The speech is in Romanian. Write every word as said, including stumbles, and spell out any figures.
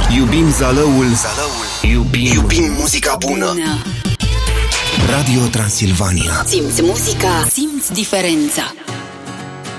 Iubim Zalăul, Zalăul. Iubim. Iubim muzica bună. Radio Transilvania. Simți muzica, simți diferența.